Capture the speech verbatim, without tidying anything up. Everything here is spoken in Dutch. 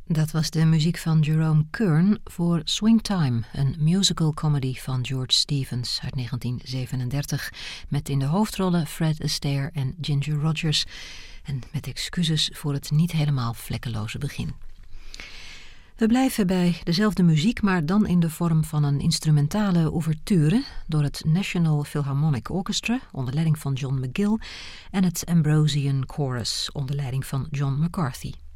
Dat was de muziek van Jerome Kern voor Swingtime, een musical comedy van George Stevens uit negentien zevenendertig, met in de hoofdrollen Fred Astaire en Ginger Rogers, en met excuses voor het niet helemaal vlekkeloze begin. We blijven bij dezelfde muziek, maar dan in de vorm van een instrumentale ouverture door het National Philharmonic Orchestra onder leiding van John McGill en het Ambrosian Chorus onder leiding van John McCarthy.